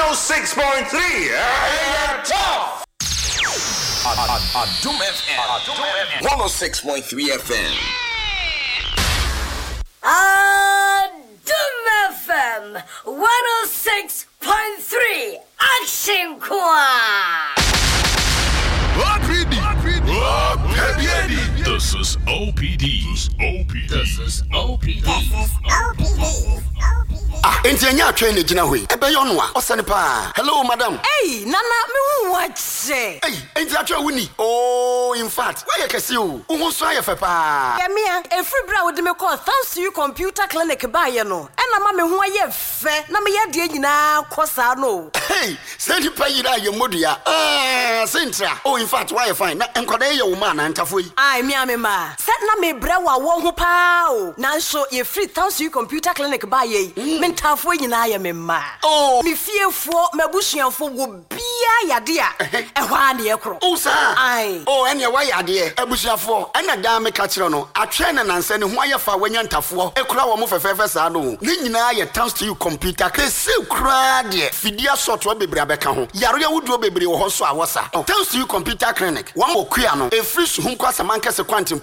106.3 Top. Adum FM. 106.3 FM. Adum FM 106.3 Action Choir. This is OPD. Entianya train gina hoi. Ebe yo no a osane pa. Hello madam. Hey, nana me hu wache. Hey, enti atwa wuni. Oh, in fact, why you kese o? Wo so aye fe pa. Ya mia, every bra wo de me call thanks to you computer clinic ba ye no. Na ma me hu aye fe, na me ye de nyina kosa no. Hey, send pa yira ye modua. Sentra. Oh, in fact, why you fine? Na enkoda ye wo ma na ntafo yi. Ai mia me ma. Set na me bra wa wo ho pa o. Na so ye free thanks to you computer clinic ba ye. Me ntafo nyina ye me ma. Oh, me fiefo mabusuafo wo bia yade a. Ehwa na ye kro. Oh, sir. Ai. Oh, enya wa yade abusuafo. Ena da me ka kire no. Atwe na nanse ne ho aye fa wanya ntafo. Ekura wo mo fefefe sa no. Ne nyina ye thanks to you computer. Kesi kura de. Fidia soto bebre abeka ho. Yaro ya wuduo bebre wo ho so awosa. Thanks to you computer clinic. One okua no. E free su hu kwasa mankese kwantim